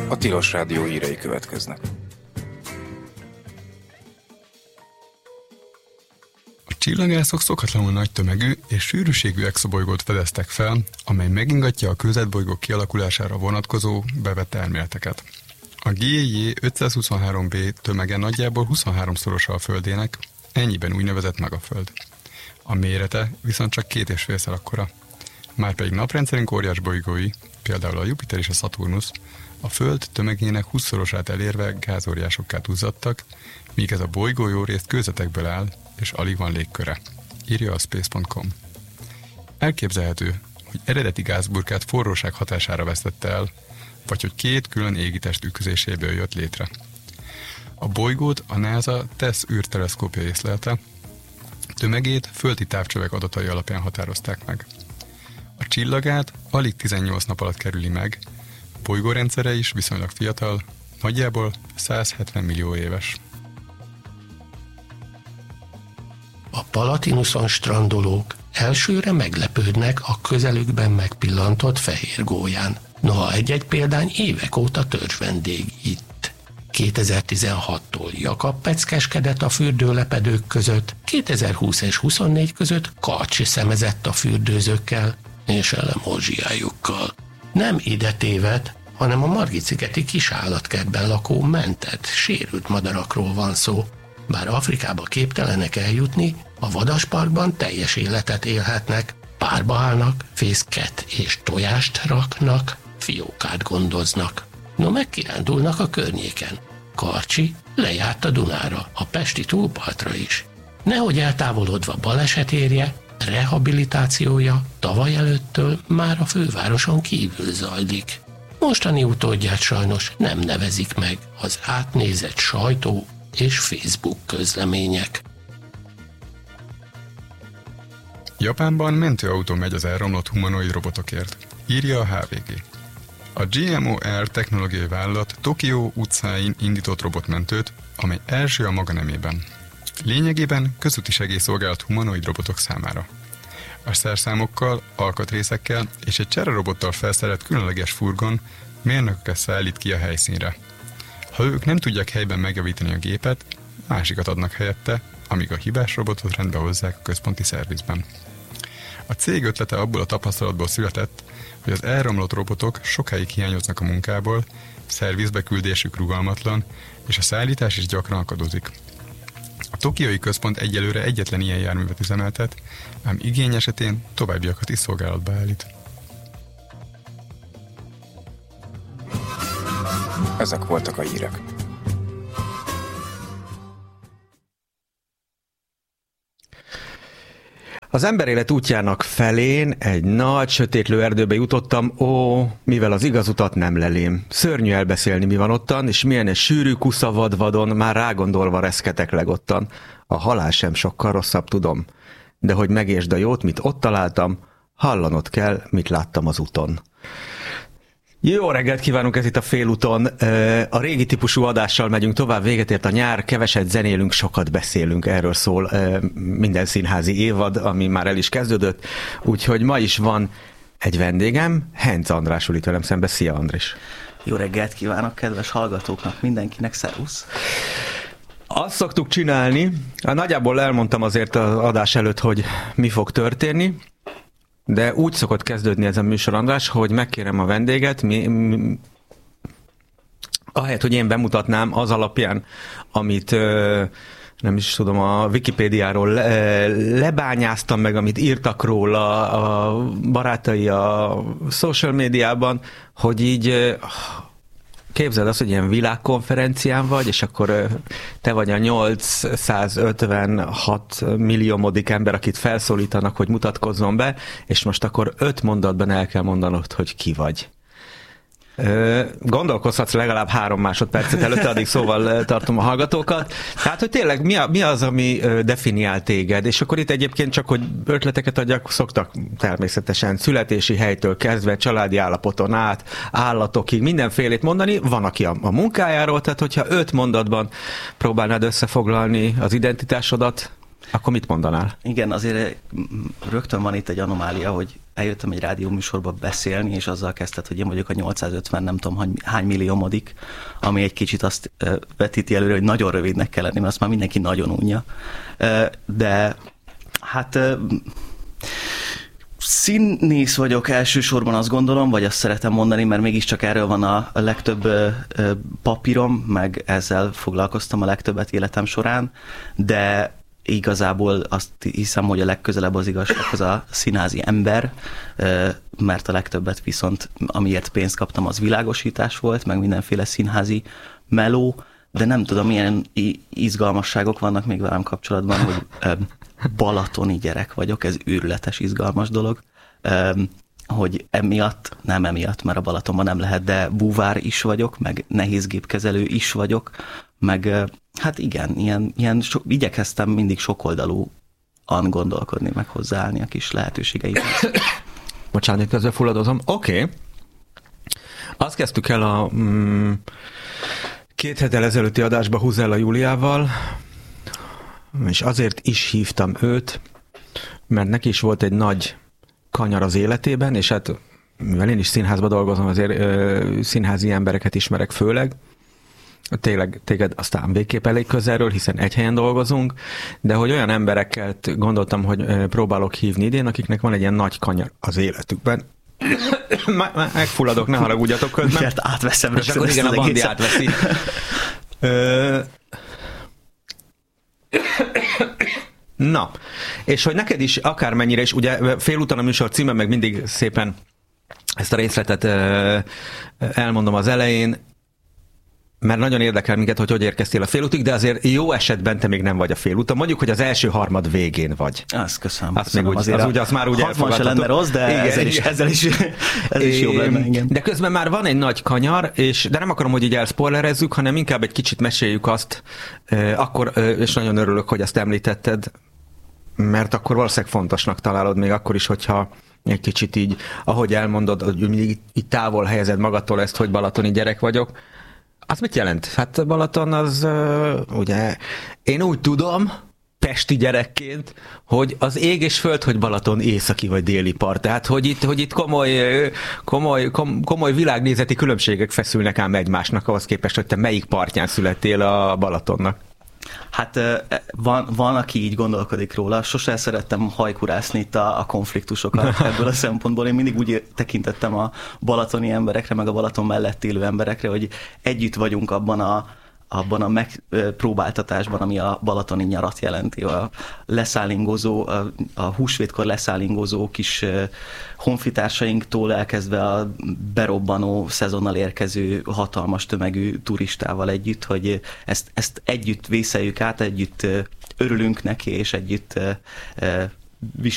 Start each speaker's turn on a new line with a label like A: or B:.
A: A Tilos Rádió hírei következnek.
B: A csillagászok szokatlanul nagy tömegű és sűrűségű exobolygót fedeztek fel, amely megingatja a kőzetbolygók kialakulására vonatkozó bevett elméleteket. A GJ 523b tömege nagyjából 23-szorosa a Földének, ennyiben úgynevezett megaföld. A mérete viszont csak 2,5-szer akkora. Márpedig naprendszerünk óriás bolygói, például a Jupiter és a Szaturnusz, a Föld tömegének 20-szorosát elérve gázóriásokká duzzadtak, míg ez a bolygó jó részt kőzetekből áll, és alig van légköre, írja a space.com. Elképzelhető, hogy eredeti gázburkát forróság hatására vesztette el, vagy hogy két külön égitest ütközéséből jött létre. A bolygót a NASA TESS űrteleszkópja észlelte, tömegét földi távcsövek adatai alapján határozták meg. A csillagát alig 18 nap alatt kerüli meg, bolygórendszere is viszonylag fiatal, nagyjából 170 millió éves.
C: A Palatinuson strandolók elsőre meglepődnek a közelükben megpillantott fehér gólyán. Noha egy-egy példány évek óta törzsvendég itt. 2016-tól Jakab peckeskedett a fürdőlepedők között, 2020 és 24 között Karcsi szemezett a fürdőzőkkel és elemózsiájukkal. Nem ide téved, hanem a Margit-szigeti kis állatkertben lakó mentett, sérült madarakról van szó. Bár Afrikába képtelenek eljutni, a vadasparkban teljes életet élhetnek, párba állnak, fészket és tojást raknak, fiókát gondoznak. No, megkirándulnak a környéken. Karcsi lejárt a Dunára, a pesti túlpartra is. Nehogy eltávolodva baleset érje, rehabilitációja tavaly előttől már a fővároson kívül zajlik. Mostani utódját sajnos nem nevezik meg az átnézett sajtó és Facebook közlemények.
B: Japánban mentőautó megy az elromlott humanoid robotokért, írja a HVG. A GMO Air technológiai vállalat Tokió utcáin indított robotmentőt, amely első a maga nemében. Lényegében közúti segélyszolgálat humanoid robotok számára. A szerszámokkal, alkatrészekkel és egy csererobottal felszerelt különleges furgon mérnököket szállít ki a helyszínre. Ha ők nem tudják helyben megjavítani a gépet, másikat adnak helyette, amíg a hibás robotot rendbe hozzák a központi szervizben. A cég ötlete abból a tapasztalatból született, hogy az elromlott robotok sokáig hiányoznak a munkából, szervizbe küldésük rugalmatlan, és a szállítás is gyakran akadozik. A tokiói központ egyelőre egyetlen ilyen járművet üzemeltet, ám igény esetén továbbiakat is szolgálatba állít.
A: Ezek voltak a hírek.
D: Az emberélet útjának felén egy nagy, sötétlő erdőbe jutottam, mivel az igaz utat nem lelém. Szörnyű elbeszélni, mi van ottan, és milyen egy sűrű kusza vadvadon, már rágondolva reszketek legottan. A halál sem sokkal rosszabb, tudom. De hogy megértsd a jót, mit ott találtam, hallanod kell, mit láttam az úton. Jó reggelt kívánunk, ez itt a Félúton. A régi típusú adással megyünk tovább, véget ért a nyár, keveset zenélünk, sokat beszélünk, erről szól minden színházi évad, ami már el is kezdődött, úgyhogy ma is van egy vendégem, Henc András ül itt velem szembe. Szia, Andris!
E: Jó reggelt kívánok kedves hallgatóknak, mindenkinek, szervusz!
D: Azt szoktuk csinálni, nagyjából elmondtam azért az adás előtt, hogy mi fog történni, de úgy szokott kezdődni ez a műsor, András, hogy megkérem a vendéget, ahelyett, hogy én bemutatnám az alapján, amit nem is tudom, a Wikipédiáról lebányáztam meg, amit írtak róla a barátai a social médiában, hogy így képzeld azt, hogy ilyen világkonferencián vagy, és akkor te vagy a 856 milliómodik ember, akit felszólítanak, hogy mutatkozzon be, és most akkor 5 mondatban el kell mondanod, hogy ki vagy. Gondolkozhatsz legalább 3 másodpercet előtte, addig szóval tartom a hallgatókat. Tehát, hogy tényleg mi az, ami definiál téged? És akkor itt egyébként csak, hogy ötleteket adjak, szoktak természetesen születési helytől kezdve, családi állapoton át, állatokig, mindenfélét mondani. Van, aki a munkájáról, tehát hogyha 5 mondatban próbálnád összefoglalni az identitásodat, akkor mit mondanál?
E: Igen, azért rögtön van itt egy anomália, hogy eljöttem egy rádióműsorba beszélni, és azzal kezdted, hogy én vagyok a 850 nem tudom hány milliómodik, ami egy kicsit azt vetíti előre, hogy nagyon rövidnek kell lenni, mert azt már mindenki nagyon unja. De hát színész vagyok elsősorban, azt gondolom, vagy azt szeretem mondani, mert mégiscsak erről van a legtöbb papírom, meg ezzel foglalkoztam a legtöbbet életem során, de igazából azt hiszem, hogy a legközelebb az igazsághoz a színházi ember, mert a legtöbbet viszont, amiért pénzt kaptam, az világosítás volt, meg mindenféle színházi meló, de nem tudom, milyen izgalmasságok vannak még velem kapcsolatban, hogy balatoni gyerek vagyok, ez őrületes izgalmas dolog, hogy nem emiatt, mert a Balatonban nem lehet, de búvár is vagyok, meg nehézgépkezelő is vagyok, meg hát igen, igyekeztem mindig sokoldalúan gondolkodni, meg hozzáállni a kis lehetőségeimhez.
D: Bocsánat, közben fulladozom. Oké. Azt kezdtük el a 2 héttel ezelőtti adásba Huzella Júliával, és azért is hívtam őt, mert neki is volt egy nagy kanyar az életében, és hát mivel én is színházban dolgozom, azért színházi embereket ismerek főleg, téged aztán végképp elég közelről, hiszen egy helyen dolgozunk, de hogy olyan embereket gondoltam, hogy próbálok hívni idén, akiknek van egy ilyen nagy kanyar az életükben. Megfulladok, ne haragudjatok közben.
E: Miért átveszem
D: és akkor igen, a Bandi átveszi. Na, és hogy neked is akármennyire is, ugye félúton a műsor címe, meg mindig szépen ezt a részletet elmondom az elején, mert nagyon érdekel minket, hogy érkeztél a félútig, de azért jó esetben te még nem vagy a félúton. Mondjuk, hogy az első harmad végén vagy.
E: Azt köszönöm.
D: Azt még az már úgy elfogadható.
E: Se lenne rossz, de igen, ezzel is jobb lenne. Igen.
D: De közben már van egy nagy kanyar, de nem akarom, hogy így elspoilerezzük, hanem inkább egy kicsit meséljük azt, és nagyon örülök, hogy ezt említetted, mert akkor valószínűleg fontosnak találod még akkor is, hogyha egy kicsit így, ahogy elmondod, hogy így távol helyezed magadtól ezt, hogy balatoni gyerek vagyok. Az mit jelent? Hát Balaton az, ugye, én úgy tudom, pesti gyerekként, hogy az ég és föld, hogy Balaton északi vagy déli part. Tehát, hogy itt komoly világnézeti különbségek feszülnek ám egymásnak, ahhoz képest, hogy te melyik partján születtél a Balatonnak.
E: Hát van, aki így gondolkodik róla. Sose szerettem hajkurászni itt a konfliktusokat ebből a szempontból. Én mindig úgy tekintettem a balatoni emberekre, meg a Balaton mellett élő emberekre, hogy együtt vagyunk abban a megpróbáltatásban, ami a balatoni nyarat jelenti. A leszállingozó, a húsvétkor leszállingozó kis honfitársainktól elkezdve a berobbanó, szezonnal érkező hatalmas tömegű turistával együtt, hogy ezt együtt vészeljük át, együtt örülünk neki, és együtt